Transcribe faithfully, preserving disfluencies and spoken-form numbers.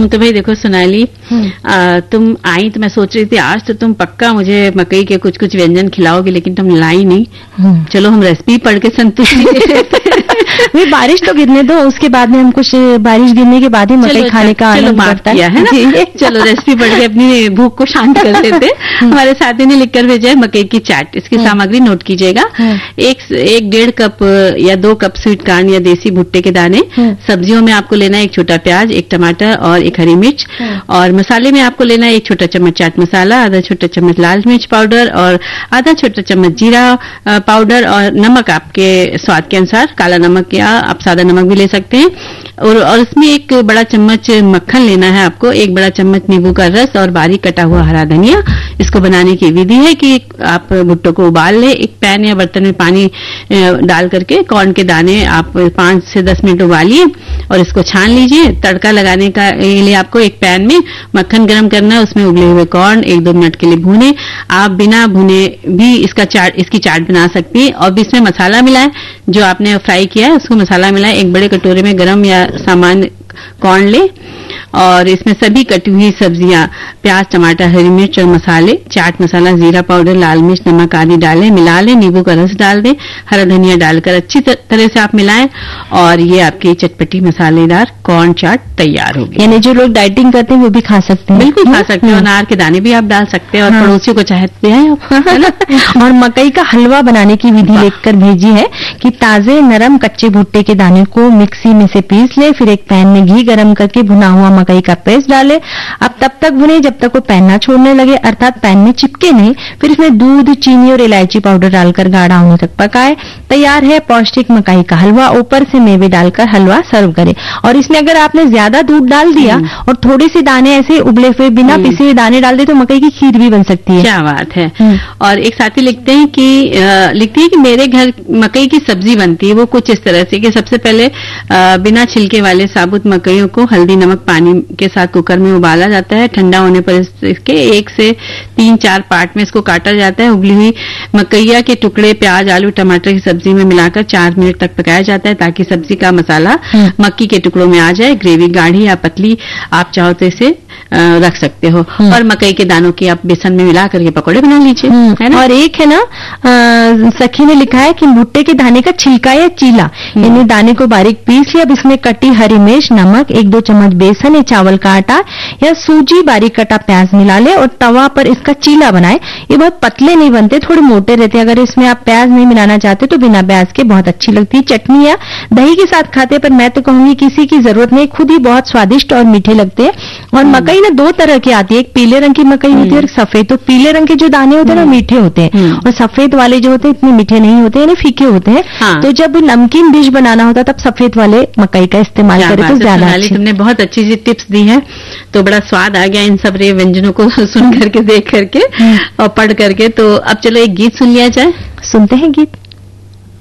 तो भाई देखो सोनाली, आ, तुम आई तो मैं सोच रही थी आज तो तुम पक्का मुझे मकई के कुछ कुछ व्यंजन खिलाओगे, लेकिन तुम लाई नहीं। चलो हम रेसिपी पढ़ के संतुष्टि बारिश तो गिरने दो, उसके बाद में हम कुछ बारिश गिरने के बाद ही मकई खाने का आनंद बढ़ता है, है ना? चलो रेसिपी पढ़ के अपनी भूख को शांत कर लेते। हमारे साथी ने लिखकर भेजा है मकई की चाट। इसकी सामग्री नोट कीजिएगा। एक एक डेढ़ कप या दो कप स्वीट कॉर्न या देसी भुट्टे के दाने। सब्जियों में आपको लेना है एक छोटा प्याज, एक टमाटर और एक हरी मिर्च। और मसाले में आपको लेना है एक छोटा चम्मच चाट मसाला, आधा छोटा चम्मच लाल मिर्च पाउडर और आधा छोटा चम्मच जीरा पाउडर, और नमक आपके स्वाद के अनुसार, काला नमक या आप सादा नमक भी ले सकते हैं। और, और इसमें एक बड़ा चम्मच मक्खन लेना है आपको, एक बड़ा चम्मच नींबू का रस और बारीक कटा हुआ हरा धनिया। इसको बनाने की विधि है कि आप भुट्टो को उबाल ले, एक पैन या बर्तन में पानी डाल करके कॉर्न के दाने आप पांच से दस मिनट उबालिए और इसको छान लीजिए। तड़का लगाने का लिए आपको एक पैन में मक्खन गरम करना है, उसमें उबले हुए कॉर्न एक दो मिनट के लिए भूने। आप बिना भुने भी इसका चाट इसकी चाट बना सकती है। और इसमें मसाला मिलाएं, जो आपने फ्राई किया है उसको मसाला मिलाएं। एक बड़े कटोरे में गरम या सामान्य कॉर्न ले और इसमें सभी कटी हुई सब्जियां, प्याज, टमाटर, हरी मिर्च और मसाले, चाट मसाला, जीरा पाउडर, लाल मिर्च, नमक आदि डालें, मिला लें। नींबू का रस डाल दें, हरा धनिया डालकर अच्छी तरह से आप मिलाएं और ये आपकी चटपटी मसालेदार कॉर्न चाट तैयार होगी। यानी जो लोग डाइटिंग करते हैं वो भी खा सकते हैं। बिल्कुल खा सकते हैं। अनार के दाने भी आप डाल सकते हैं और हाँ। पड़ोसियों को चाहते हैं। और मकई का हलवा बनाने की विधि लेकर भेजी है कि ताजे नरम कच्चे भुट्टे के दाने को मिक्सी में से पीस ले, फिर एक पैन में घी गरम करके भुना हुआ मकई का पेस्ट डाले। अब तब तक भुने जब तक वो पैन ना छोड़ने लगे, अर्थात पैन में चिपके नहीं। फिर इसमें दूध, चीनी और इलायची पाउडर डालकर गाढ़ा होने तक पकाए। तैयार है पौष्टिक मकई का हलवा। ऊपर से मेवे डालकर हलवा सर्व करें। और इसमें अगर आपने ज्यादा दूध डाल दिया और थोड़े से दाने ऐसे उबले हुए बिना पिसे हुए दाने डाल दे तो मकई की खीर भी बन सकती है। क्या बात है। और एक साथी लिखते हैं कि लिखती है कि मेरे घर मकई की सब्जी बनती है, वो कुछ इस तरह से कि सबसे पहले आ, बिना छिलके वाले साबुत मकइयों को हल्दी नमक पानी के साथ कुकर में उबाला जाता है। ठंडा होने पर इसके एक से तीन चार पार्ट में इसको काटा जाता है। उबली हुई मकइया के टुकड़े प्याज, आलू, टमाटर की सब्जी में मिलाकर चार मिनट तक पकाया जाता है ताकि सब्जी का मसाला मक्की के टुकड़ों में आ जाए। ग्रेवी गाढ़ी या पतली आप चाहो तो इसे रख सकते हो। और मकई के दानों की आप बेसन में मिला करके पकौड़े बना लीजिए, है ना? और एक है ना आ, सखी ने लिखा है कि भुट्टे के दाने का छिलका या चीला, यानी दाने को बारीक पीस लिया। अब इसमें कटी हरी मिर्च, नमक, एक दो चम्मच बेसन या चावल का आटा या सूजी, बारीक कटा प्याज मिला ले और तवा पर इसका चीला बनाए। ये बहुत पतले नहीं बनते, थोड़े मोटे रहते। अगर इसमें आप प्याज नहीं मिलाना चाहते तो बिना प्याज के बहुत अच्छी लगती है। चटनी या दही के साथ खाते, पर मैं तो कहूंगी किसी की जरूरत नहीं, खुद ही बहुत स्वादिष्ट और मीठे लगते हैं। और मकई ना दो तरह की आती है, एक पीले रंग की मकई होती है और सफेद। तो पीले रंग के जो दाने होते हैं ना मीठे होते हैं और सफेद वाले जो होते हैं इतने मीठे नहीं होते, यानी फीके होते हैं। हाँ। तो जब नमकीन डिश बनाना होता तब सफेद वाले मकई का इस्तेमाल करें तो ज्यादा अच्छी। तुमने बहुत अच्छी सी टिप्स दी है, तो बड़ा स्वाद आ गया इन सब रे व्यंजनों को सुन करके, देख करके और पढ़ करके। तो अब चलो एक गीत सुन लिया जाए। सुनते हैं गीत।